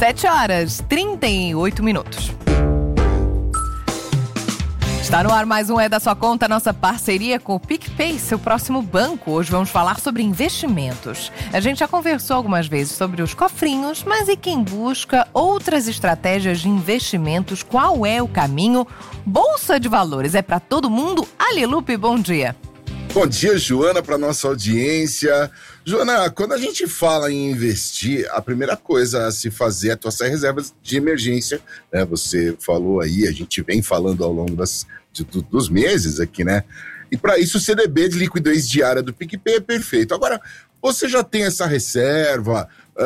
7h38. Está no ar mais um É da Sua Conta, nossa parceria com o PicPay, seu próximo banco. Hoje vamos falar sobre investimentos. A gente já conversou algumas vezes sobre os cofrinhos, mas e quem busca outras estratégias de investimentos? Qual é o caminho? Bolsa de valores é para todo mundo? Alilupe, bom dia. Bom dia, Joana, para nossa audiência. Joana, quando a gente fala em investir, a primeira coisa a se fazer é torcer reservas de emergência, né? Você falou aí, a gente vem falando ao longo dos meses aqui, né? E para isso o CDB de liquidez diária do PicPay é perfeito. Agora, você já tem essa reserva,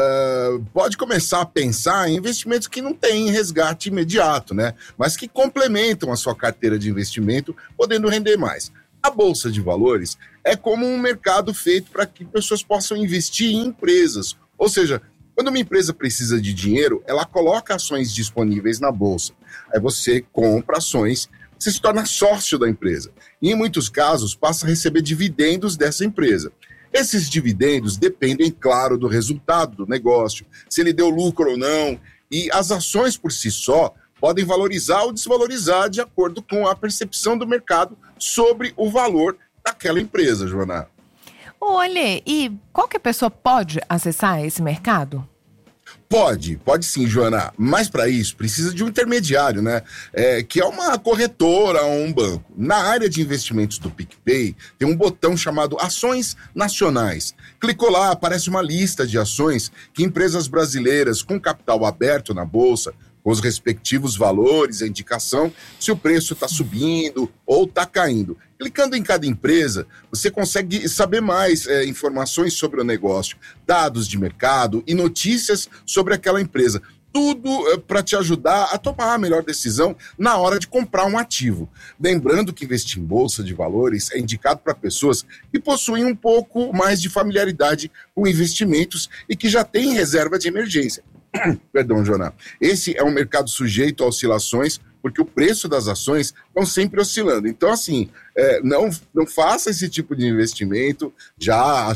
pode começar a pensar em investimentos que não têm resgate imediato, né? Mas que complementam a sua carteira de investimento, podendo render mais. A Bolsa de Valores é como um mercado feito para que pessoas possam investir em empresas. Ou seja, quando uma empresa precisa de dinheiro, ela coloca ações disponíveis na Bolsa. Aí você compra ações, você se torna sócio da empresa. E em muitos casos passa a receber dividendos dessa empresa. Esses dividendos dependem, claro, do resultado do negócio, se ele deu lucro ou não. E as ações por si só podem valorizar ou desvalorizar de acordo com a percepção do mercado sobre o valor daquela empresa, Joana. Olha, e qualquer pessoa pode acessar esse mercado? Pode sim, Joana, mas para isso precisa de um intermediário, né? Que é uma corretora ou um banco. Na área de investimentos do PicPay, tem um botão chamado Ações Nacionais. Clicou lá, aparece uma lista de ações que empresas brasileiras com capital aberto na Bolsa, com os respectivos valores, a indicação, se o preço está subindo ou está caindo. Clicando em cada empresa, você consegue saber mais informações sobre o negócio, dados de mercado e notícias sobre aquela empresa. Tudo para te ajudar a tomar a melhor decisão na hora de comprar um ativo. Lembrando que investir em Bolsa de Valores é indicado para pessoas que possuem um pouco mais de familiaridade com investimentos e que já têm reserva de emergência. Perdão, Joana. Esse é um mercado sujeito a oscilações, porque o preço das ações estão sempre oscilando. Então, assim, não faça esse tipo de investimento já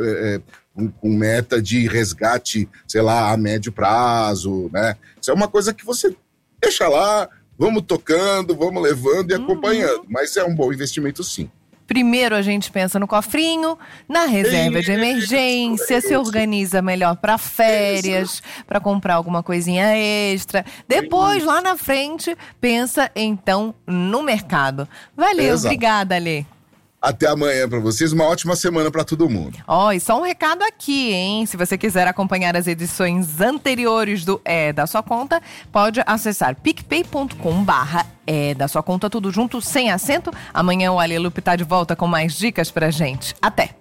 com meta de resgate, sei lá, a médio prazo, né? Isso é uma coisa que você deixa lá, vamos tocando, vamos levando e acompanhando. Mas é um bom investimento, sim. Primeiro a gente pensa no cofrinho, na reserva de emergência, se organiza melhor para férias, para comprar alguma coisinha extra. Depois, lá na frente, pensa então no mercado. Valeu, obrigada, Alê. Até amanhã para vocês, uma ótima semana para todo mundo. E só um recado aqui, hein? Se você quiser acompanhar as edições anteriores do É da Sua Conta, pode acessar picpay.com/É da Sua Conta, tudo junto, sem acento. Amanhã o Alilupe tá de volta com mais dicas pra gente. Até!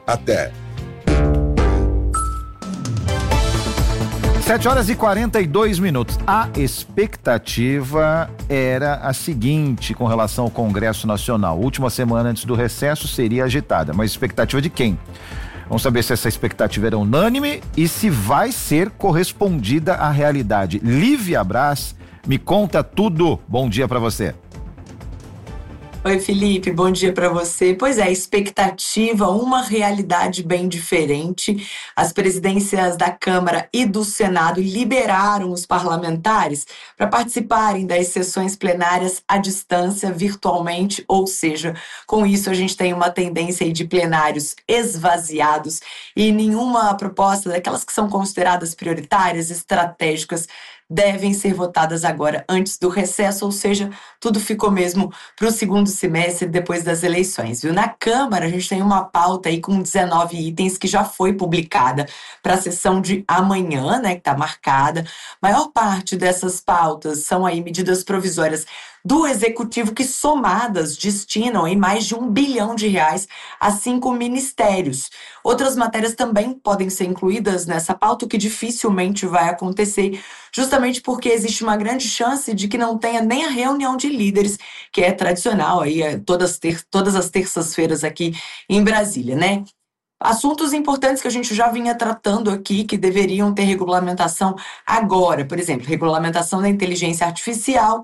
7h42. A expectativa era a seguinte com relação ao Congresso Nacional. Última semana antes do recesso seria agitada, mas expectativa de quem? Vamos saber se essa expectativa era unânime e se vai ser correspondida à realidade. Lívia Braz, me conta tudo. Bom dia para você. Oi, Felipe, bom dia para você. Pois é, expectativa, uma realidade bem diferente. As presidências da Câmara e do Senado liberaram os parlamentares para participarem das sessões plenárias à distância, virtualmente, ou seja, com isso a gente tem uma tendência aí de plenários esvaziados e nenhuma proposta daquelas que são consideradas prioritárias, estratégicas, devem ser votadas agora, antes do recesso, ou seja, tudo ficou mesmo para o segundo semestre depois das eleições, viu? Na Câmara, a gente tem uma pauta aí com 19 itens que já foi publicada para a sessão de amanhã, né, que está marcada. A maior parte dessas pautas são aí medidas provisórias do Executivo que somadas destinam aí mais de R$1 bilhão a 5 ministérios. Outras matérias também podem ser incluídas nessa pauta, o que dificilmente vai acontecer, justamente porque existe uma grande chance de que não tenha nem a reunião de líderes, que é tradicional aí, todas as terças-feiras aqui em Brasília, né? Assuntos importantes que a gente já vinha tratando aqui, que deveriam ter regulamentação agora, por exemplo, regulamentação da inteligência artificial,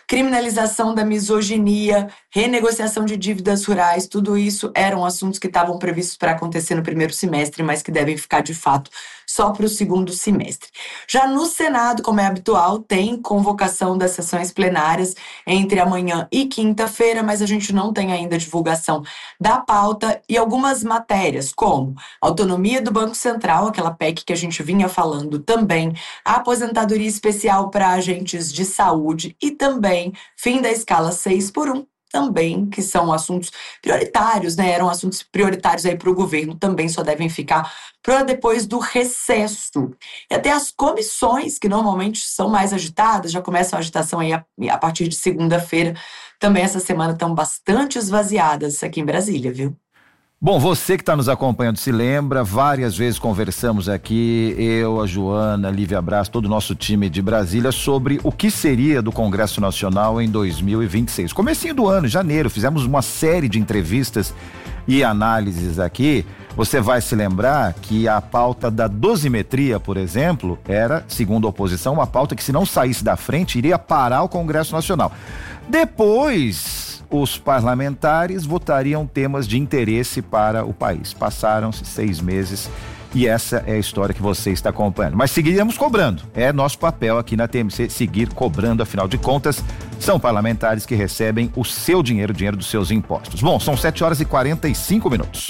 criminalização da misoginia, renegociação de dívidas rurais, tudo isso eram assuntos que estavam previstos para acontecer no primeiro semestre, mas que devem ficar de fato só para o segundo semestre. Já no Senado, como é habitual, tem convocação das sessões plenárias entre amanhã e quinta-feira, mas a gente não tem ainda divulgação da pauta e algumas matérias, como autonomia do Banco Central, aquela PEC que a gente vinha falando também, a aposentadoria especial para agentes de saúde e também fim da escala 6x1, também, que são assuntos prioritários, né? Eram assuntos prioritários aí para o governo, também só devem ficar para depois do recesso. E até as comissões, que normalmente são mais agitadas, já começam a agitação aí a partir de segunda-feira, também essa semana estão bastante esvaziadas aqui em Brasília, viu? Bom, você que está nos acompanhando se lembra, várias vezes conversamos aqui, eu, a Joana, a Lívia Braz, todo o nosso time de Brasília, sobre o que seria do Congresso Nacional em 2026. Comecinho do ano, janeiro, fizemos uma série de entrevistas e análises aqui. Você vai se lembrar que a pauta da dosimetria, por exemplo, era, segundo a oposição, uma pauta que, se não saísse da frente, iria parar o Congresso Nacional. Depois, os parlamentares votariam temas de interesse para o país. Passaram-se 6 meses e essa é a história que você está acompanhando. Mas seguiremos cobrando. É nosso papel aqui na TMC seguir cobrando, afinal de contas, são parlamentares que recebem o seu dinheiro, o dinheiro dos seus impostos. Bom, são 7h45.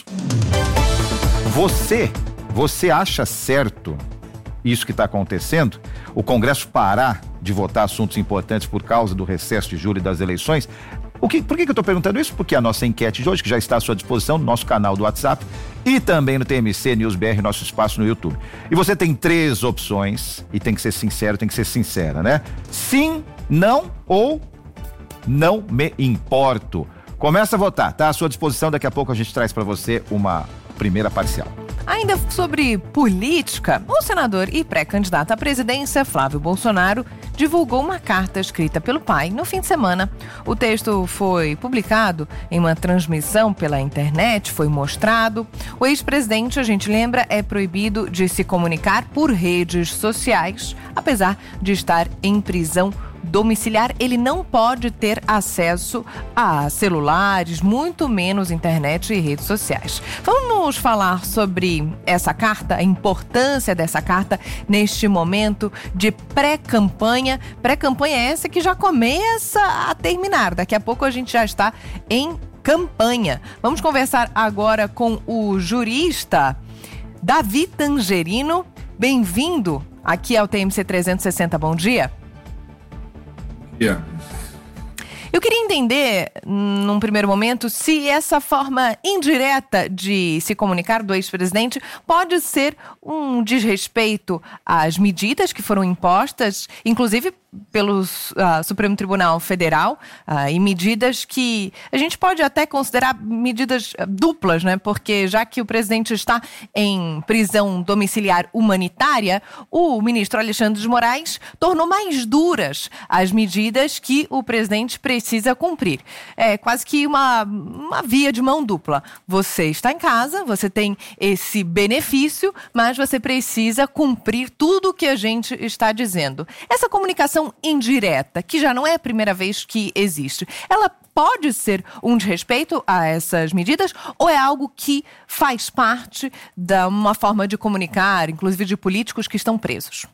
Você acha certo isso que está acontecendo? O Congresso parar de votar assuntos importantes por causa do recesso de julho e das eleições? Por que eu estou perguntando isso? Porque a nossa enquete de hoje, que já está à sua disposição no nosso canal do WhatsApp e também no TMC News BR, nosso espaço no YouTube. E você tem 3 opções e tem que ser sincero, tem que ser sincera, né? Sim, não ou não me importo. Começa a votar, tá à sua disposição. Daqui a pouco a gente traz para você uma primeira parcial. Ainda sobre política, o senador e pré-candidato à presidência, Flávio Bolsonaro, divulgou uma carta escrita pelo pai no fim de semana. O texto foi publicado em uma transmissão pela internet, foi mostrado. O ex-presidente, a gente lembra, é proibido de se comunicar por redes sociais, apesar de estar em prisão domiciliar. Ele não pode ter acesso a celulares, muito menos internet e redes sociais. Vamos falar sobre essa carta, a importância dessa carta neste momento de pré-campanha. Pré-campanha essa que já começa a terminar. Daqui a pouco a gente já está em campanha. Vamos conversar agora com o jurista Davi Tangerino. Bem-vindo aqui ao TMC 360. Bom dia. Eu queria entender, num primeiro momento, se essa forma indireta de se comunicar do ex-presidente pode ser um desrespeito às medidas que foram impostas, inclusive pelo Supremo Tribunal Federal, e medidas que a gente pode até considerar medidas duplas, né? Porque já que o presidente está em prisão domiciliar humanitária, o ministro Alexandre de Moraes tornou mais duras as medidas que o presidente precisa cumprir. É quase que uma via de mão dupla. Você está em casa, você tem esse benefício, mas você precisa cumprir tudo o que a gente está dizendo. Essa comunicação indireta, que já não é a primeira vez que existe, ela pode ser um desrespeito a essas medidas ou é algo que faz parte de uma forma de comunicar, inclusive de políticos que estão presos?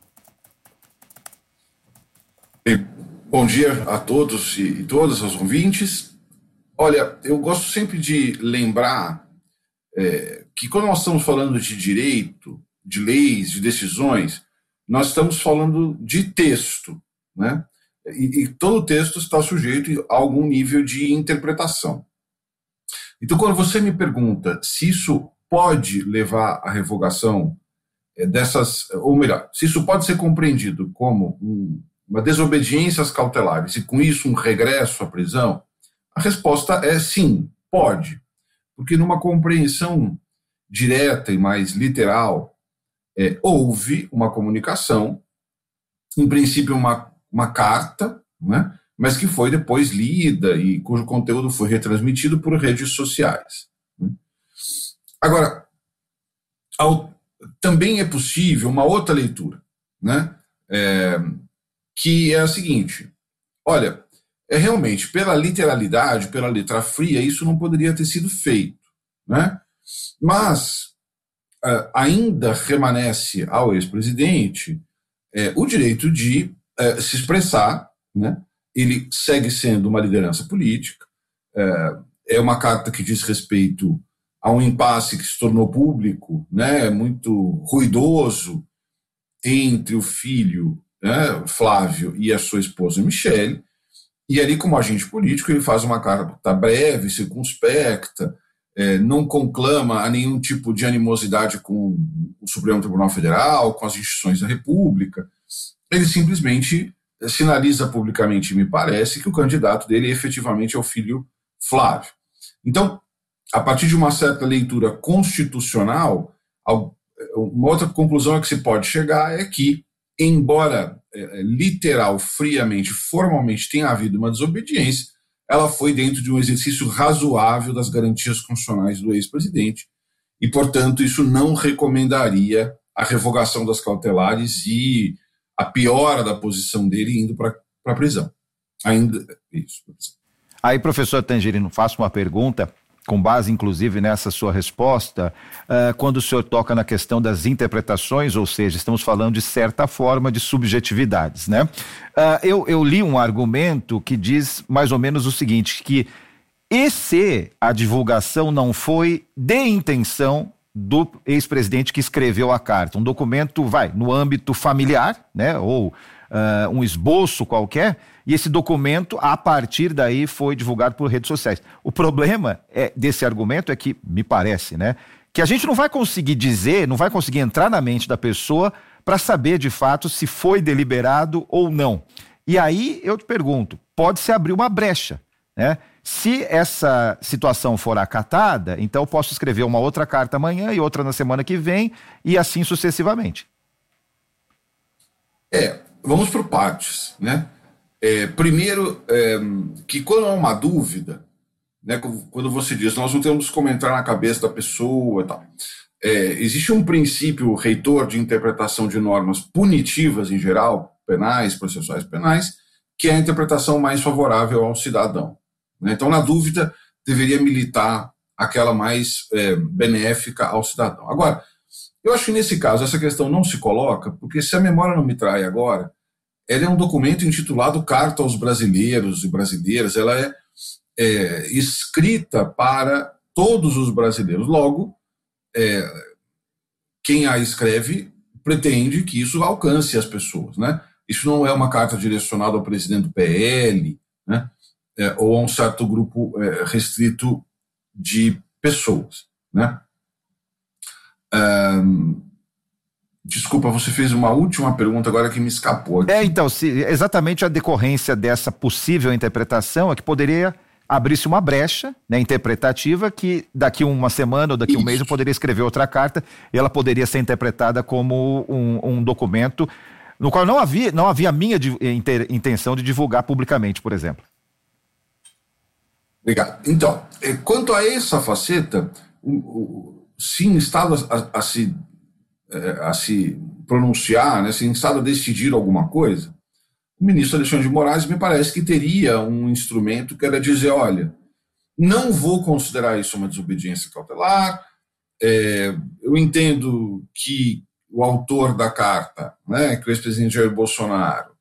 Bom dia a todos e todas os ouvintes. Olha, eu gosto sempre de lembrar que quando nós estamos falando de direito, de leis, de decisões, nós estamos falando de texto, né? E todo texto está sujeito a algum nível de interpretação. Então, quando você me pergunta se isso pode levar à revogação dessas, ou melhor, se isso pode ser compreendido como uma desobediência às cautelares e com isso um regresso à prisão, a resposta é sim, pode. Porque numa compreensão direta e mais literal, houve uma comunicação, em princípio uma carta, né, mas que foi depois lida e cujo conteúdo foi retransmitido por redes sociais. Agora, também é possível uma outra leitura, né, que é a seguinte: olha, realmente, pela literalidade, pela letra fria, isso não poderia ter sido feito, né? Mas ainda remanesce ao ex-presidente o direito de se expressar, né? Ele segue sendo uma liderança política, é uma carta que diz respeito a um impasse que se tornou público, né? Muito ruidoso entre o filho, né, Flávio, e a sua esposa Michele, e ali, como agente político, ele faz uma carta breve, circunspecta, não conclama a nenhum tipo de animosidade com o Supremo Tribunal Federal, com as instituições da República. Ele simplesmente sinaliza publicamente, me parece, que o candidato dele efetivamente é o filho Flávio. Então, a partir de uma certa leitura constitucional, uma outra conclusão a que se pode chegar é que, embora literal, friamente, formalmente tenha havido uma desobediência, ela foi dentro de um exercício razoável das garantias constitucionais do ex-presidente e, portanto, isso não recomendaria a revogação das cautelares e a piora da posição dele indo para a prisão. Aí, professor Tangerino, faço uma pergunta, com base, inclusive, nessa sua resposta, quando o senhor toca na questão das interpretações, ou seja, estamos falando de certa forma de subjetividades, né? Eu li um argumento que diz mais ou menos o seguinte, que e se a divulgação não foi de intenção do ex-presidente que escreveu a carta, um documento, no âmbito familiar, né, ou um esboço qualquer, e esse documento, a partir daí, foi divulgado por redes sociais. O problema desse argumento é que, me parece, né, que a gente não vai conseguir dizer, não vai conseguir entrar na mente da pessoa para saber, de fato, se foi deliberado ou não. E aí, eu te pergunto, pode-se abrir uma brecha, né? Se essa situação for acatada, então eu posso escrever uma outra carta amanhã e outra na semana que vem, e assim sucessivamente. Vamos por partes, né? Primeiro, que quando há uma dúvida, né, quando você diz, nós não temos como entrar na cabeça da pessoa e tal, existe um princípio reitor de interpretação de normas punitivas em geral, penais, processuais penais, que é a interpretação mais favorável ao cidadão, né? Então, na dúvida, deveria militar aquela mais benéfica ao cidadão. Agora, eu acho que nesse caso essa questão não se coloca, porque se a memória não me trai agora, ela é um documento intitulado Carta aos Brasileiros e Brasileiras, ela é escrita para todos os brasileiros. Logo, quem a escreve pretende que isso alcance as pessoas, né? Isso não é uma carta direcionada ao presidente do PL, né? Ou a um certo grupo restrito de pessoas, né? Desculpa, você fez uma última pergunta agora que me escapou aqui. Então, exatamente a decorrência dessa possível interpretação é que poderia abrir-se uma brecha, né, interpretativa, que daqui uma semana ou daqui um mês eu poderia escrever outra carta e ela poderia ser interpretada como um documento no qual não havia a minha intenção de divulgar publicamente, por exemplo. Obrigado. Então, quanto a essa faceta, se instado a se pronunciar, né, se instado a decidir alguma coisa, o ministro Alexandre de Moraes me parece que teria um instrumento que era dizer, olha, não vou considerar isso uma desobediência cautelar, eu entendo que o autor da carta, né, que o ex-presidente Jair Bolsonaro,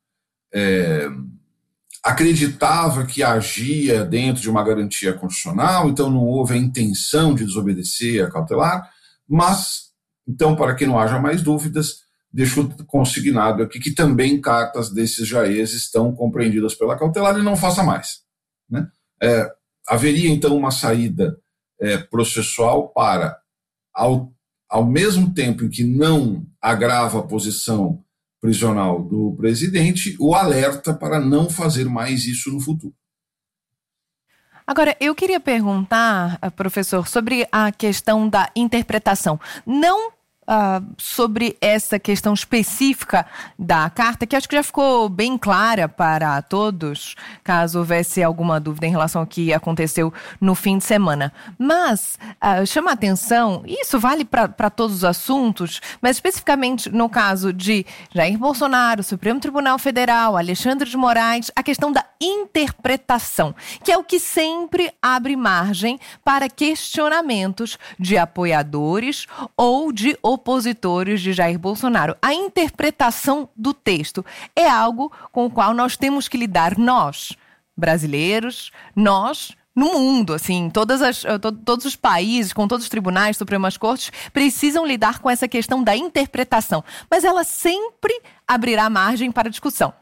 acreditava que agia dentro de uma garantia constitucional, então não houve a intenção de desobedecer a cautelar, mas, então, para que não haja mais dúvidas, deixo consignado aqui que também cartas desses jaez estão compreendidas pela cautelar e não faça mais, né? Haveria, então, uma saída processual para, ao mesmo tempo em que não agrava a posição prisional do presidente, o alerta para não fazer mais isso no futuro. Agora, eu queria perguntar, professor, sobre a questão da interpretação. Não sobre essa questão específica da carta, que acho que já ficou bem clara para todos, caso houvesse alguma dúvida em relação ao que aconteceu no fim de semana. Mas chama a atenção, e isso vale para todos os assuntos, mas especificamente no caso de Jair Bolsonaro, Supremo Tribunal Federal, Alexandre de Moraes, a questão da interpretação, que é o que sempre abre margem para questionamentos de apoiadores ou de opositores de Jair Bolsonaro. A interpretação do texto é algo com o qual nós temos que lidar, nós, brasileiros, nós, no mundo, assim, todos os países, com todos os tribunais, Supremas Cortes, precisam lidar com essa questão da interpretação. Mas ela sempre abrirá margem para discussão.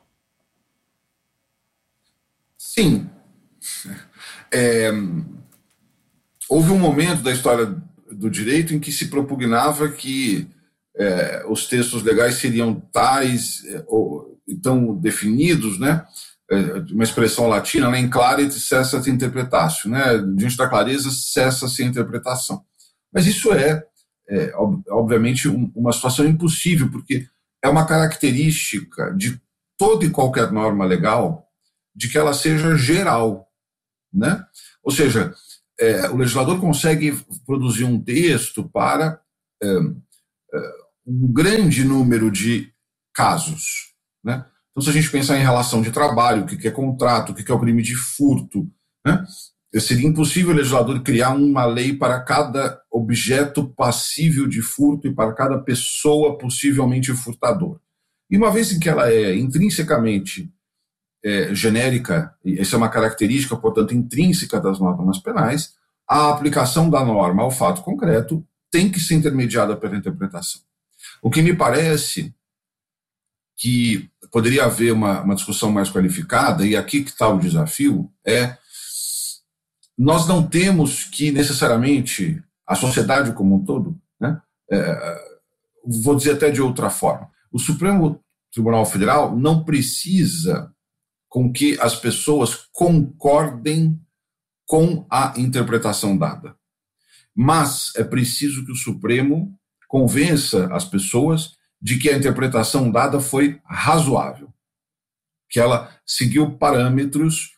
Sim. Houve um momento da história do direito em que se propugnava que os textos legais seriam tais ou tão definidos, né? Uma expressão latina, né? In clarity cessat interpretatio, né? Diante da clareza cessa-se a interpretação. Mas isso obviamente, uma situação impossível, porque é uma característica de toda e qualquer norma legal de que ela seja geral, né? Ou seja, o legislador consegue produzir um texto para um grande número de casos, né? Então, se a gente pensar em relação de trabalho, o que é contrato, o que é o crime de furto, né? Seria impossível o legislador criar uma lei para cada objeto passível de furto e para cada pessoa possivelmente furtador. E uma vez em que ela é intrinsecamente genérica, e essa é uma característica, portanto, intrínseca das normas penais, a aplicação da norma ao fato concreto tem que ser intermediada pela interpretação. O que me parece que poderia haver uma discussão mais qualificada, e aqui que está o desafio, nós não temos que necessariamente, a sociedade como um todo, né, vou dizer até de outra forma, o Supremo Tribunal Federal não precisa com que as pessoas concordem com a interpretação dada. Mas é preciso que o Supremo convença as pessoas de que a interpretação dada foi razoável, que ela seguiu parâmetros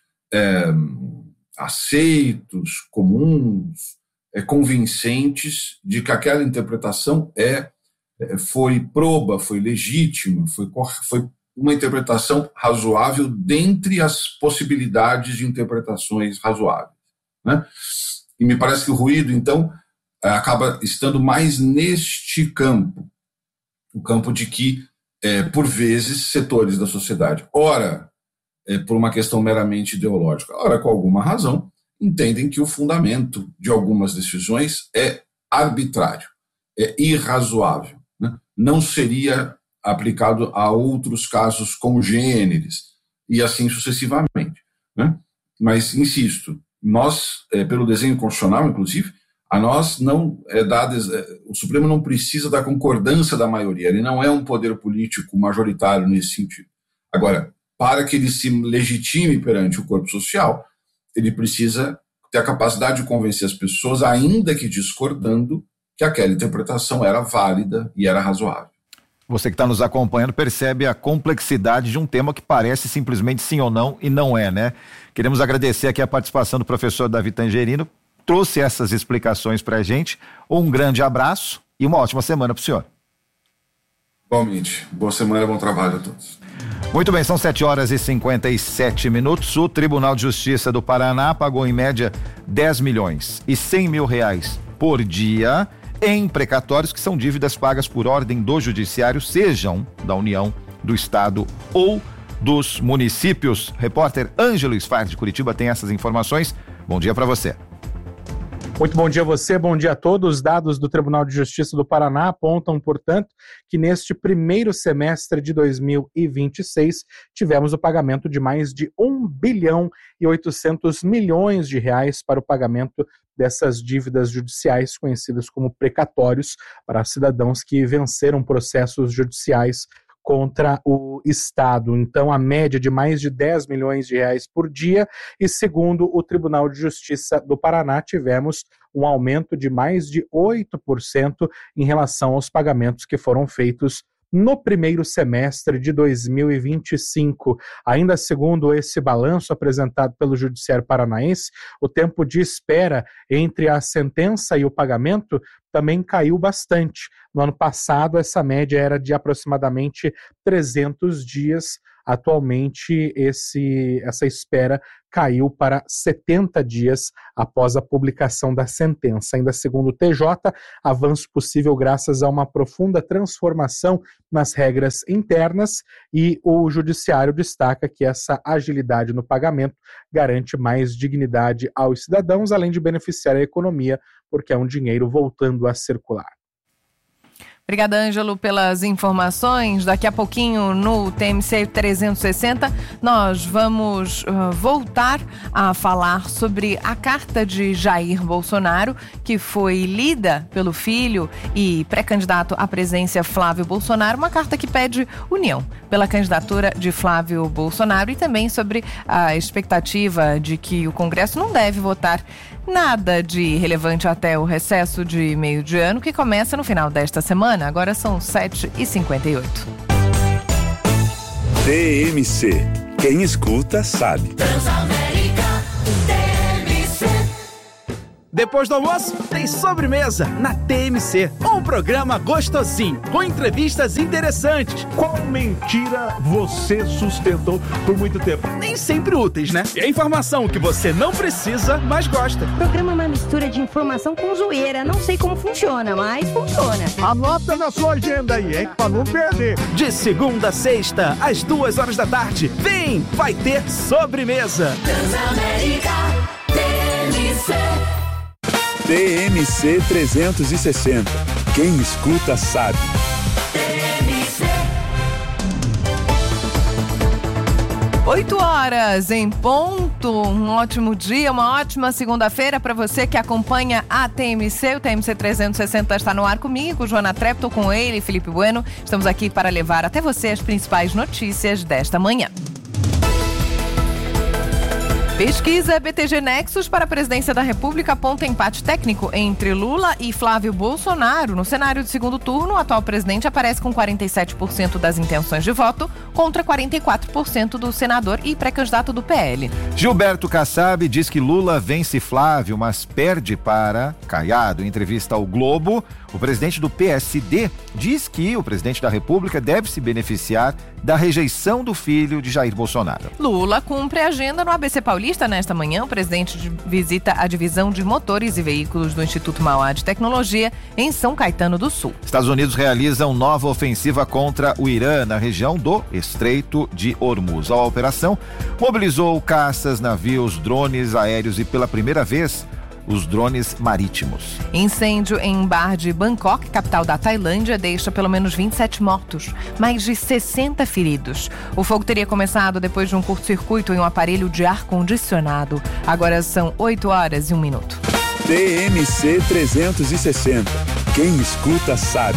aceitos, comuns, convincentes, de que aquela interpretação foi proba, foi legítima, foi uma interpretação razoável dentre as possibilidades de interpretações razoáveis, né? E me parece que o ruído, então, acaba estando mais neste campo, o campo de que, por vezes, setores da sociedade, ora por uma questão meramente ideológica, ora com alguma razão, entendem que o fundamento de algumas decisões é arbitrário, é irrazoável, né? Não seria aplicado a outros casos congêneres, e assim sucessivamente, né? Mas, insisto, nós, pelo desenho constitucional, inclusive, a nós não é dada, o Supremo não precisa da concordância da maioria, ele não é um poder político majoritário nesse sentido. Agora, para que ele se legitime perante o corpo social, ele precisa ter a capacidade de convencer as pessoas, ainda que discordando, que aquela interpretação era válida e era razoável. Você que está nos acompanhando percebe a complexidade de um tema que parece simplesmente sim ou não, e não é, né? Queremos agradecer aqui a participação do professor Davi Tangerino, trouxe essas explicações para a gente. Um grande abraço e uma ótima semana para o senhor. Igualmente. Boa semana, bom trabalho a todos. Muito bem, são 7h57. O Tribunal de Justiça do Paraná pagou em média 10 milhões e 100 mil reais por dia em precatórios, que são dívidas pagas por ordem do judiciário, sejam da União, do Estado ou dos municípios. Repórter Ângelo Sfar de Curitiba tem essas informações. Bom dia para você. Muito bom dia a você, bom dia a todos. Os dados do Tribunal de Justiça do Paraná apontam, portanto, que neste primeiro semestre de 2026 tivemos o pagamento de mais de 1 bilhão e 800 milhões de reais para o pagamento dessas dívidas judiciais conhecidas como precatórios para cidadãos que venceram processos judiciais contra o Estado. Então, a média de mais de 10 milhões de reais por dia, e segundo o Tribunal de Justiça do Paraná, tivemos um aumento de mais de 8% em relação aos pagamentos que foram feitos no primeiro semestre de 2025. Ainda segundo esse balanço apresentado pelo Judiciário Paranaense, o tempo de espera entre a sentença e o pagamento também caiu bastante. No ano passado, essa média era de aproximadamente 300 dias. Atualmente, essa espera caiu para 70 dias após a publicação da sentença. Ainda segundo o TJ, avanço possível graças a uma profunda transformação nas regras internas, e o Judiciário destaca que essa agilidade no pagamento garante mais dignidade aos cidadãos, além de beneficiar a economia, porque é um dinheiro voltando a circular. Obrigada, Ângelo, pelas informações. Daqui a pouquinho, no TMC 360, nós vamos voltar a falar sobre a carta de Jair Bolsonaro, que foi lida pelo filho e pré-candidato à presidência Flávio Bolsonaro, uma carta que pede união pela candidatura de Flávio Bolsonaro, e também sobre a expectativa de que o Congresso não deve votar nada de relevante até o recesso de meio de ano, que começa no final desta semana. Agora são 7h58. TMC. Quem escuta sabe. Depois do almoço, tem sobremesa na TMC. Um programa gostosinho, com entrevistas interessantes. Qual mentira você sustentou por muito tempo? Nem sempre úteis, né? E a informação que você não precisa, mas gosta. O programa é uma mistura de informação com zoeira. Não sei como funciona, mas funciona. Anota na sua agenda aí, hein? Pra não perder. De segunda a sexta, às 2h da tarde. Vem, vai ter sobremesa. Transamérica TMC. TMC 360. Quem escuta sabe. TMC. 8h em ponto. Um ótimo dia, uma ótima segunda-feira para você que acompanha a TMC. O TMC 360 está no ar comigo, Joana Trepto, com ele, Felipe Bueno. Estamos aqui para levar até você as principais notícias desta manhã. Pesquisa BTG Nexus para a presidência da República aponta empate técnico entre Lula e Flávio Bolsonaro. No cenário de segundo turno, o atual presidente aparece com 47% das intenções de voto contra 44% do senador e pré-candidato do PL. Gilberto Kassab diz que Lula vence Flávio, mas perde para Caiado. Em entrevista ao Globo, o presidente do PSD diz que o presidente da República deve se beneficiar da rejeição do filho de Jair Bolsonaro. Lula cumpre a agenda no ABC Paulista nesta manhã. O presidente visita a divisão de motores e veículos do Instituto Mauá de Tecnologia em São Caetano do Sul. Estados Unidos realizam nova ofensiva contra o Irã na região do Estreito de Hormuz. A operação mobilizou caças, navios, drones aéreos e, pela primeira vez, os drones marítimos. Incêndio em bar de Bangkok, capital da Tailândia, deixa pelo menos 27 mortos, mais de 60 feridos. O fogo teria começado depois de um curto-circuito em um aparelho de ar-condicionado. Agora são 8h01. TMC 360. Quem escuta sabe.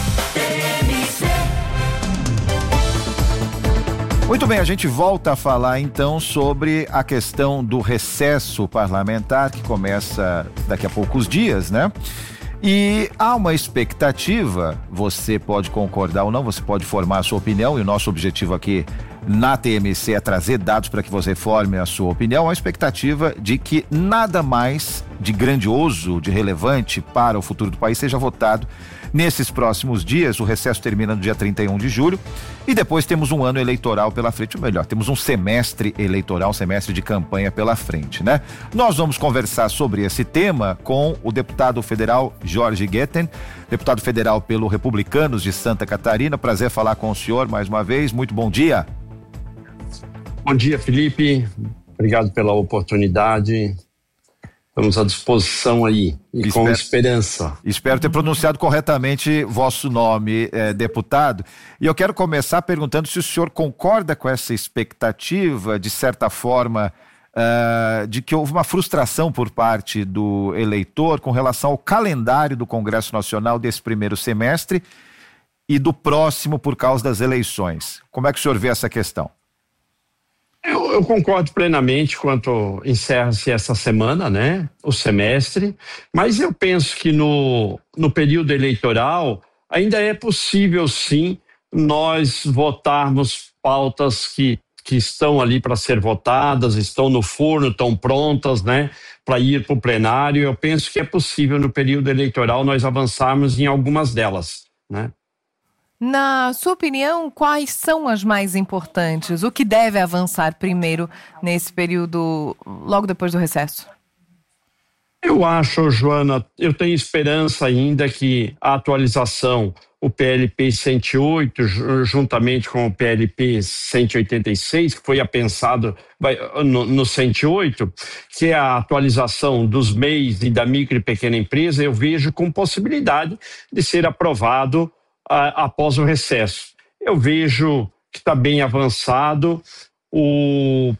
Muito bem, a gente volta a falar então sobre a questão do recesso parlamentar, que começa daqui a poucos dias, né? E há uma expectativa, você pode concordar ou não, você pode formar a sua opinião, e o nosso objetivo aqui na TMC é trazer dados para que você forme a sua opinião. Há uma expectativa de que nada mais de grandioso, de relevante para o futuro do país seja votado nesses próximos dias. O recesso termina no dia 31 de julho e depois temos um ano eleitoral pela frente, ou melhor, temos um semestre eleitoral, um semestre de campanha pela frente, né? Nós vamos conversar sobre esse tema com o deputado federal Jorge Guetten, deputado federal pelo Republicanos de Santa Catarina. Prazer falar com o senhor mais uma vez. Muito bom dia. Bom dia, Felipe. Obrigado pela oportunidade. Estamos à disposição aí e com esperança. Espero ter pronunciado corretamente vosso nome, deputado. E eu quero começar perguntando se o senhor concorda com essa expectativa, de certa forma, de que houve uma frustração por parte do eleitor com relação ao calendário do Congresso Nacional desse primeiro semestre e do próximo por causa das eleições. Como é que o senhor vê essa questão? Eu concordo plenamente quanto encerra-se essa semana, né? O semestre, mas eu penso que no período eleitoral ainda é possível, sim, nós votarmos pautas que estão ali para ser votadas, estão no forno, estão prontas, né? Para ir para o plenário. Eu penso que é possível no período eleitoral nós avançarmos em algumas delas, né? Na sua opinião, quais são as mais importantes? O que deve avançar primeiro nesse período, logo depois do recesso? Eu acho, Joana, eu tenho esperança ainda que a atualização, o PLP 108, juntamente com o PLP 186, que foi apensado no 108, que é a atualização dos MEIs e da micro e pequena empresa, eu vejo com possibilidade de ser aprovado após o recesso. Eu vejo que está bem avançado. O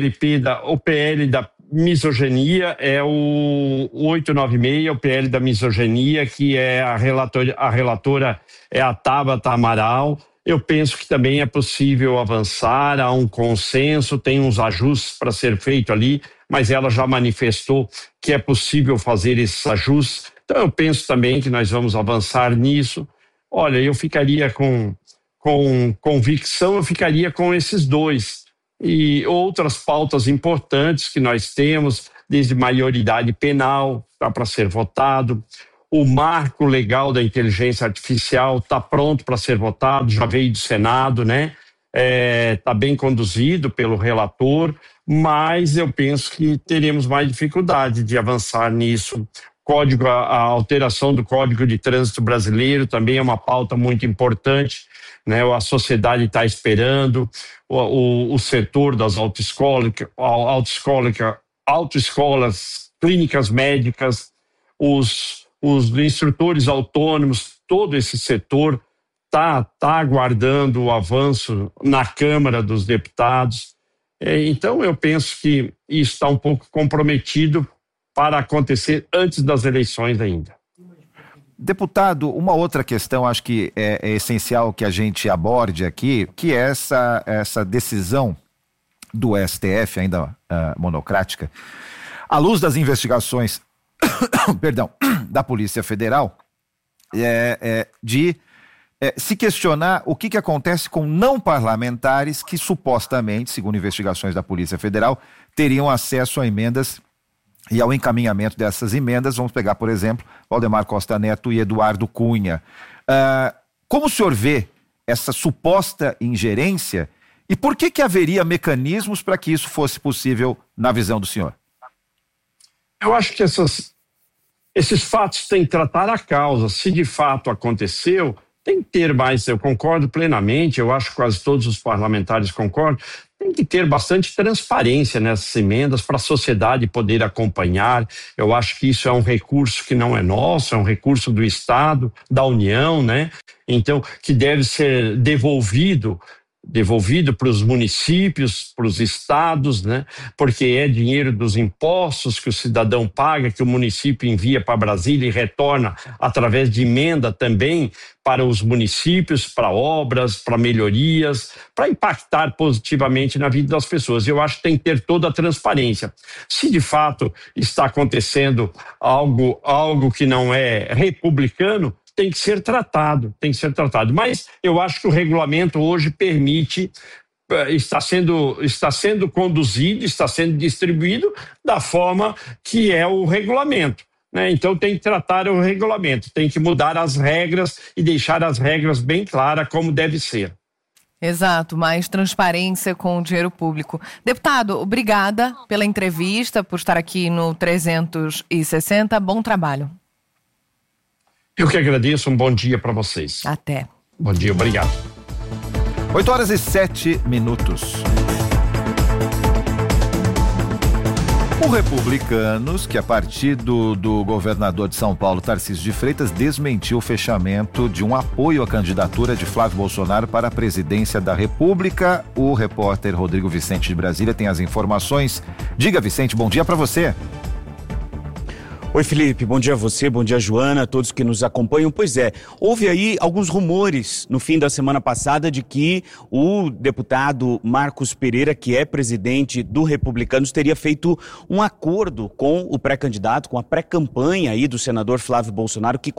PL da misoginia é o 896, o PL da misoginia, que é a relatora é a Tabata Amaral. Eu penso que também é possível avançar, há um consenso, tem uns ajustes para ser feito ali, mas ela já manifestou que é possível fazer esses ajustes. Então eu penso também que nós vamos avançar nisso. Olha, eu ficaria com convicção, eu ficaria com esses dois. E outras pautas importantes que nós temos, desde maioridade penal, está para ser votado. O marco legal da inteligência artificial está pronto para ser votado, já veio do Senado, né? Está bem conduzido pelo relator, mas eu penso que teremos mais dificuldade de avançar nisso. A alteração do Código de Trânsito Brasileiro também é uma pauta muito importante, né? A sociedade está esperando, o setor das autoescolas, clínicas médicas, os instrutores autônomos, todo esse setor tá aguardando o avanço na Câmara dos Deputados. Então eu penso que isso está um pouco comprometido para acontecer antes das eleições ainda. Deputado, uma outra questão acho que é essencial que a gente aborde aqui, que é essa decisão do STF, ainda monocrática, à luz das investigações da Polícia Federal, de se questionar o que acontece com não parlamentares que supostamente, segundo investigações da Polícia Federal, teriam acesso a emendas e ao encaminhamento dessas emendas. Vamos pegar, por exemplo, Valdemar Costa Neto e Eduardo Cunha. Como o senhor vê essa suposta ingerência e por que haveria mecanismos para que isso fosse possível na visão do senhor? Eu acho que esses fatos têm que tratar a causa. Se de fato aconteceu, tem que ter mais, eu concordo plenamente, eu acho que quase todos os parlamentares concordam, tem que ter bastante transparência nessas emendas para a sociedade poder acompanhar. Eu acho que isso é um recurso que não é nosso, é um recurso do Estado, da União, né? Então, que deve ser devolvido para os municípios, para os estados, né? Porque é dinheiro dos impostos que o cidadão paga, que o município envia para Brasília e retorna através de emenda também para os municípios, para obras, para melhorias, para impactar positivamente na vida das pessoas. Eu acho que tem que ter toda a transparência. Se de fato está acontecendo algo que não é republicano, tem que ser tratado. Mas eu acho que o regulamento hoje permite, está sendo conduzido, está sendo distribuído da forma que é o regulamento, né? Então tem que tratar o regulamento, tem que mudar as regras e deixar as regras bem claras como deve ser. Exato, mais transparência com o dinheiro público. Deputado, obrigada pela entrevista, por estar aqui no 360. Bom trabalho. Eu que agradeço, um bom dia para vocês. Até. Bom dia, obrigado. 8h07. O Republicanos, que é partido do governador de São Paulo, Tarcísio de Freitas, desmentiu o fechamento de um apoio à candidatura de Flávio Bolsonaro para a presidência da República. O repórter Rodrigo Vicente de Brasília tem as informações. Diga, Vicente, bom dia para você. Oi, Felipe, bom dia a você, bom dia a Joana, a todos que nos acompanham. Pois é, houve aí alguns rumores no fim da semana passada de que o deputado Marcos Pereira, que é presidente do Republicanos, teria feito um acordo com o pré-candidato, com a pré-campanha aí do senador Flávio Bolsonaro, que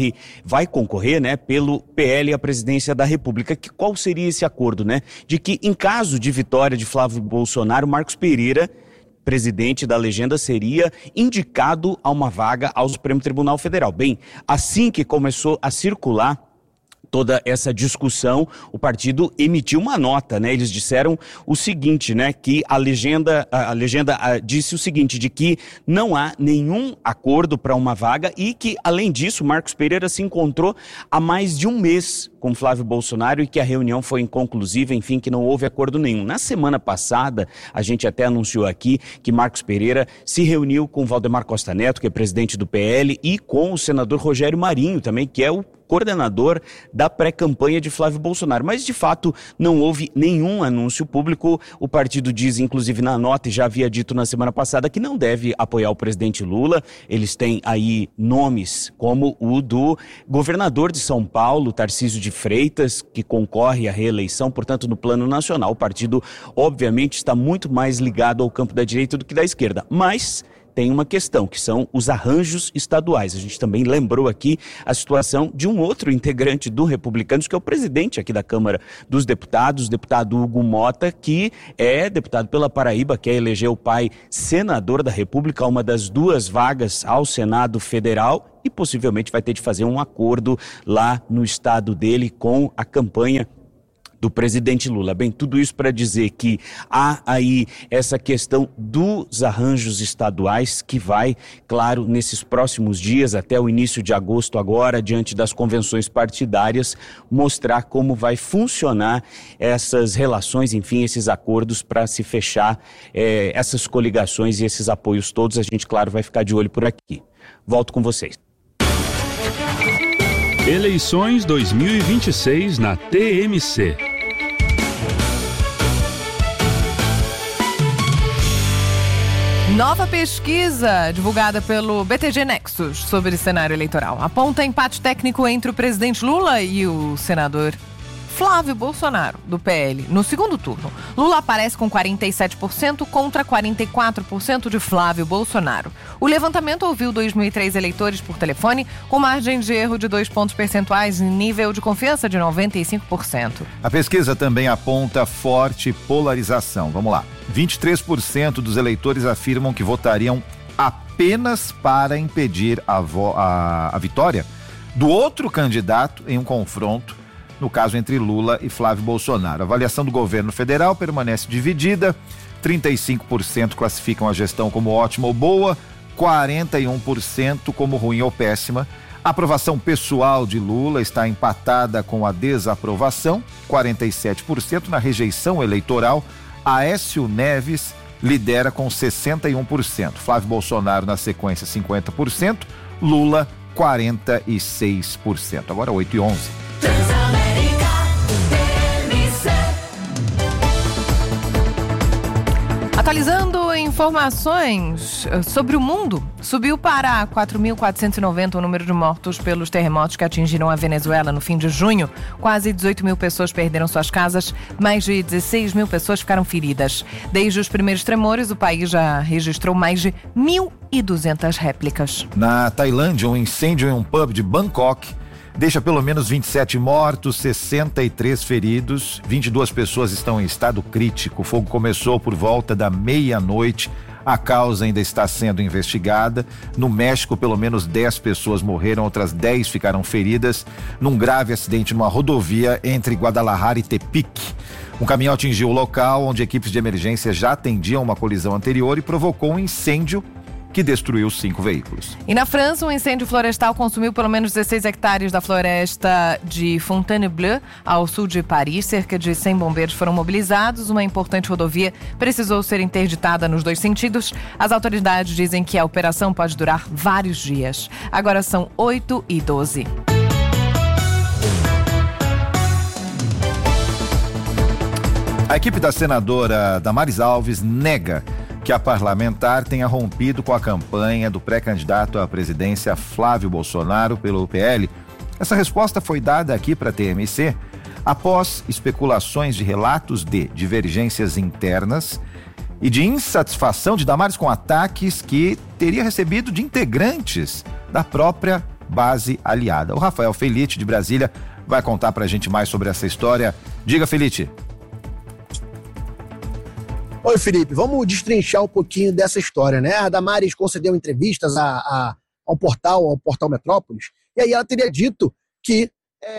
vai concorrer, né, pelo PL à presidência da República. Qual seria esse acordo, né? De que em caso de vitória de Flávio Bolsonaro, Marcos Pereira, presidente da legenda, seria indicado a uma vaga ao Supremo Tribunal Federal. Bem, assim que começou a circular toda essa discussão, o partido emitiu uma nota, né? Eles disseram o seguinte, né? Que a legenda disse o seguinte, de que não há nenhum acordo para uma vaga e que, além disso, Marcos Pereira se encontrou há mais de um mês com Flávio Bolsonaro e que a reunião foi inconclusiva, enfim, que não houve acordo nenhum. Na semana passada, a gente até anunciou aqui que Marcos Pereira se reuniu com Valdemar Costa Neto, que é presidente do PL, e com o senador Rogério Marinho também, que é o coordenador da pré-campanha de Flávio Bolsonaro. Mas, de fato, não houve nenhum anúncio público. O partido diz, inclusive na nota, e já havia dito na semana passada, que não deve apoiar o presidente Lula. Eles têm aí nomes como o do governador de São Paulo, Tarcísio de Freitas, que concorre à reeleição, portanto, no plano nacional. O partido, obviamente, está muito mais ligado ao campo da direita do que da esquerda. Mas tem uma questão, que são os arranjos estaduais. A gente também lembrou aqui a situação de um outro integrante do Republicanos, que é o presidente aqui da Câmara dos Deputados, o deputado Hugo Mota, que é deputado pela Paraíba, que elegeu o pai senador da República, uma das duas vagas ao Senado Federal, e possivelmente vai ter de fazer um acordo lá no estado dele com a campanha do presidente Lula. Bem, tudo isso para dizer que há aí essa questão dos arranjos estaduais que vai, claro, nesses próximos dias, até o início de agosto agora, diante das convenções partidárias, mostrar como vai funcionar essas relações, enfim, esses acordos para se fechar essas coligações e esses apoios todos. A gente, claro, vai ficar de olho por aqui. Volto com vocês. Eleições 2026 na TMC. Nova pesquisa divulgada pelo BTG Nexus sobre cenário eleitoral aponta empate técnico entre o presidente Lula e o senador Flávio Bolsonaro, do PL, no segundo turno. Lula aparece com 47% contra 44% de Flávio Bolsonaro. O levantamento ouviu 2.003 eleitores por telefone, com margem de erro de 2 pontos percentuais e nível de confiança de 95%. A pesquisa também aponta forte polarização. Vamos lá. 23% dos eleitores afirmam que votariam apenas para impedir a vitória do outro candidato em um confronto, no caso entre Lula e Flávio Bolsonaro. A avaliação do governo federal permanece dividida. 35% classificam a gestão como ótima ou boa, 41% como ruim ou péssima. A aprovação pessoal de Lula está empatada com a desaprovação, 47%. Na rejeição eleitoral, Aécio Neves lidera com 61%. Flávio Bolsonaro na sequência 50%, Lula 46%. Agora 8h11. Atualizando informações sobre o mundo, subiu para 4.490 o número de mortos pelos terremotos que atingiram a Venezuela no fim de junho. Quase 18 mil pessoas perderam suas casas, mais de 16 mil pessoas ficaram feridas. Desde os primeiros tremores, o país já registrou mais de 1.200 réplicas. Na Tailândia, um incêndio em um pub de Bangkok deixa pelo menos 27 mortos, 63 feridos, 22 pessoas estão em estado crítico. O fogo começou por volta da meia-noite. A causa ainda está sendo investigada. No México, pelo menos 10 pessoas morreram, outras 10 ficaram feridas num grave acidente numa rodovia entre Guadalajara e Tepic. Um caminhão atingiu o local onde equipes de emergência já atendiam uma colisão anterior e provocou um incêndio que destruiu 5 veículos. E na França, um incêndio florestal consumiu pelo menos 16 hectares da floresta de Fontainebleau, ao sul de Paris. Cerca de 100 bombeiros foram mobilizados. Uma importante rodovia precisou ser interditada nos 2 sentidos. As autoridades dizem que a operação pode durar vários dias. Agora são 8h12. A equipe da senadora Damares Alves nega que a parlamentar tenha rompido com a campanha do pré-candidato à presidência Flávio Bolsonaro pelo PL. Essa resposta foi dada aqui para a TMC após especulações de relatos de divergências internas e de insatisfação de Damares com ataques que teria recebido de integrantes da própria base aliada. O Rafael Felite, de Brasília, vai contar pra gente mais sobre essa história. Diga, Felite. Oi, Felipe, vamos destrinchar um pouquinho dessa história, né? A Damares concedeu entrevistas ao portal Metrópolis, e aí ela teria dito que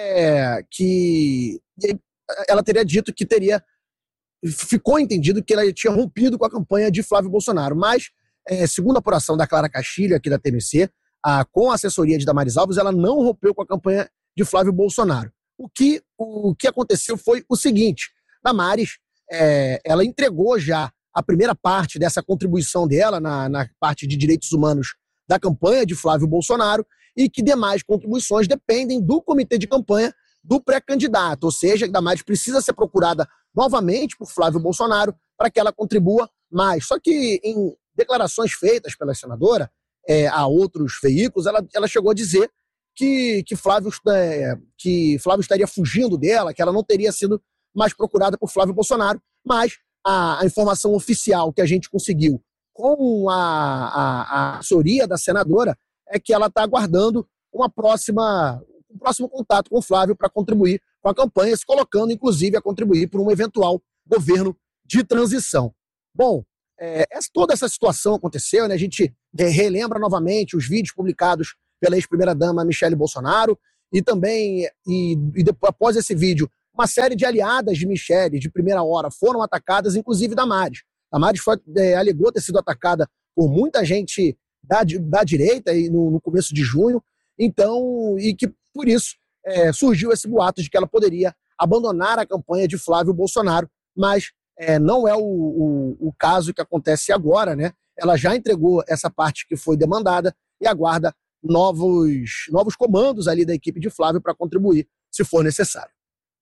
ficou entendido que ela tinha rompido com a campanha de Flávio Bolsonaro, mas, segundo a apuração da Clara Castilho, aqui da TMC, com a assessoria de Damares Alves, ela não rompeu com a campanha de Flávio Bolsonaro. O que aconteceu foi o seguinte: Damares, ela entregou já a primeira parte dessa contribuição dela na parte de direitos humanos da campanha de Flávio Bolsonaro, e que demais contribuições dependem do comitê de campanha do pré-candidato, ou seja, Damares precisa ser procurada novamente por Flávio Bolsonaro para que ela contribua mais. Só que em declarações feitas pela senadora a outros veículos, ela chegou a dizer que Flávio estaria fugindo dela, que ela não teria sido mais procurada por Flávio Bolsonaro, mas a informação oficial que a gente conseguiu com a assessoria da senadora é que ela está aguardando um próximo contato com o Flávio para contribuir com a campanha, se colocando, inclusive, a contribuir por um eventual governo de transição. Bom, toda essa situação aconteceu, né? A gente relembra novamente os vídeos publicados pela ex-primeira-dama Michele Bolsonaro, e também, depois, após esse vídeo, uma série de aliadas de Michele, de primeira hora, foram atacadas, inclusive Damares. Damares alegou ter sido atacada por muita gente da direita no começo de junho, então, e que por isso surgiu esse boato de que ela poderia abandonar a campanha de Flávio Bolsonaro, mas não é o caso que acontece agora, né? Ela já entregou essa parte que foi demandada e aguarda novos comandos ali da equipe de Flávio para contribuir, se for necessário.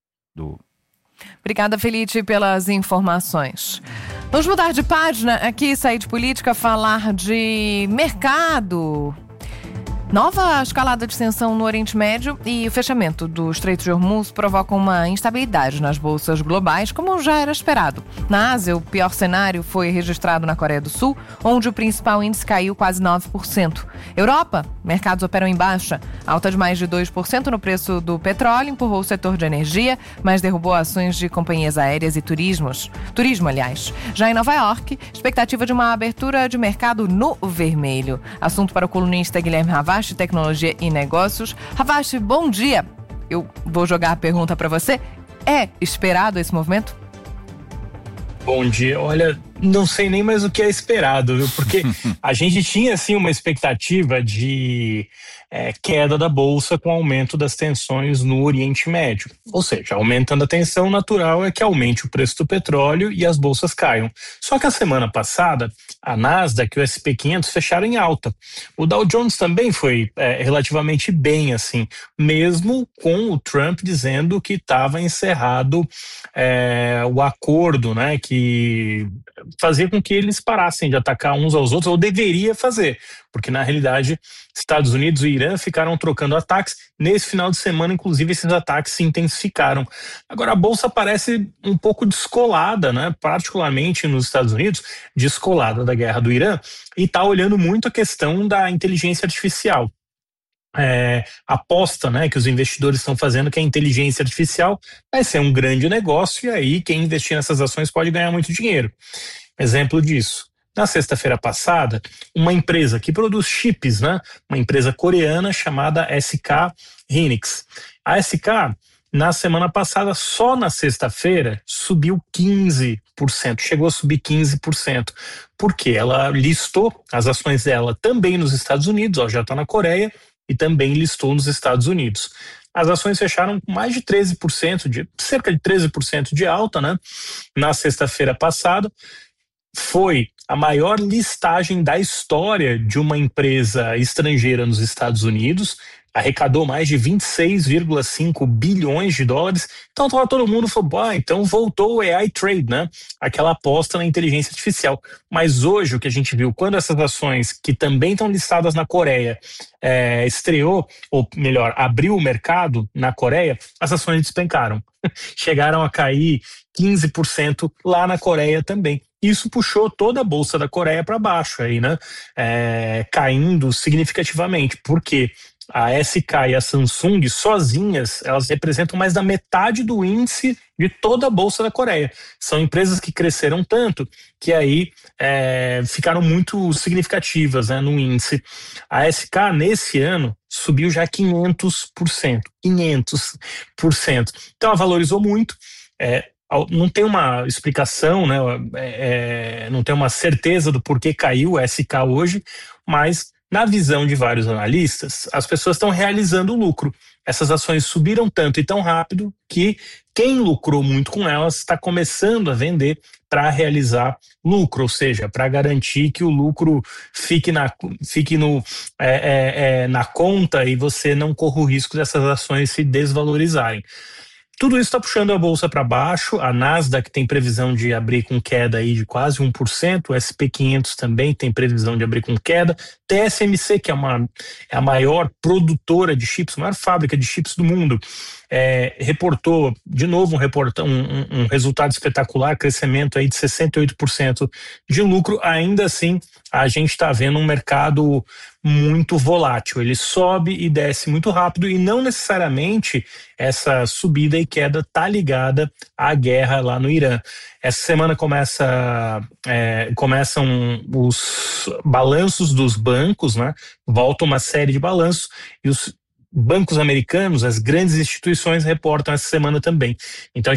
Obrigada, Felite, pelas informações. Vamos mudar de página aqui, sair de política, falar de mercado. Nova escalada de tensão no Oriente Médio e o fechamento do Estreito de Hormuz provocam uma instabilidade nas bolsas globais, como já era esperado. Na Ásia, o pior cenário foi registrado na Coreia do Sul, onde o principal índice caiu quase 9%. Europa, mercados operam em baixa. Alta de mais de 2% no preço do petróleo empurrou o setor de energia, mas derrubou ações de companhias aéreas e turismo, aliás. Já em Nova York, expectativa de uma abertura de mercado no vermelho. Assunto para o colunista Guilherme Ravache, Tecnologia e Negócios. Ravache, bom dia. Eu vou jogar a pergunta para você. É esperado esse movimento? Bom dia. Olha, não sei nem mais o que é esperado, viu? Porque a gente tinha, assim, uma expectativa de queda da Bolsa com o aumento das tensões no Oriente Médio. Ou seja, aumentando a tensão, natural é que aumente o preço do petróleo e as bolsas caiam. Só que a semana passada, a Nasdaq e o S&P 500 fecharam em alta. O Dow Jones também foi relativamente bem, assim, mesmo com o Trump dizendo que estava encerrado o acordo, né, que fazia com que eles parassem de atacar uns aos outros, ou deveria fazer, porque na realidade Estados Unidos e Irã ficaram trocando ataques. Nesse final de semana, inclusive, esses ataques se intensificaram. Agora, a Bolsa parece um pouco descolada, né? Particularmente nos Estados Unidos, descolada da guerra do Irã, e está olhando muito a questão da inteligência artificial. Aposta, né, que os investidores estão fazendo que a inteligência artificial vai ser um grande negócio, e aí quem investir nessas ações pode ganhar muito dinheiro. Exemplo disso: na sexta-feira passada, uma empresa que produz chips, né, uma empresa coreana chamada SK Hynix. A SK, na semana passada, só na sexta-feira, subiu 15%, chegou a subir 15%. Porque ela listou as ações dela também nos Estados Unidos, já está na Coreia, e também listou nos Estados Unidos. As ações fecharam com mais de 13%, cerca de 13% de alta, né? Na sexta-feira passada. Foi a maior listagem da história de uma empresa estrangeira nos Estados Unidos. arrecadou mais de 26,5 bilhões de dólares. Então todo mundo falou, então voltou o AI Trade, né? Aquela aposta na inteligência artificial. Mas hoje o que a gente viu, quando essas ações que também estão listadas na Coreia estreou, ou melhor, abriu o mercado na Coreia, as ações despencaram. Chegaram a cair 15% lá na Coreia também. Isso puxou toda a bolsa da Coreia para baixo aí, né? Caindo significativamente. Por quê? A SK e a Samsung sozinhas, elas representam mais da metade do índice de toda a bolsa da Coreia. São empresas que cresceram tanto que aí ficaram muito significativas, né, no índice. A SK nesse ano subiu já 500%. 500%. Então ela valorizou muito. Não tem uma explicação, né? Não tem uma certeza do porquê caiu a SK hoje, mas na visão de vários analistas, as pessoas estão realizando lucro. Essas ações subiram tanto e tão rápido que quem lucrou muito com elas está começando a vender para realizar lucro, ou seja, para garantir que o lucro fique na conta e você não corra o risco dessas ações se desvalorizarem. Tudo isso está puxando a bolsa para baixo. A Nasdaq tem previsão de abrir com queda aí de quase 1%. O SP500 também tem previsão de abrir com queda. TSMC, que é a maior produtora de chips, a maior fábrica de chips do mundo, reportou de novo um resultado espetacular, crescimento aí de 68% de lucro. Ainda assim, a gente está vendo um mercado muito volátil, ele sobe e desce muito rápido, e não necessariamente essa subida e queda está ligada à guerra lá no Irã. Essa semana começam os balanços dos bancos, né? Volta uma série de balanços e os bancos americanos, as grandes instituições, reportam essa semana também. Então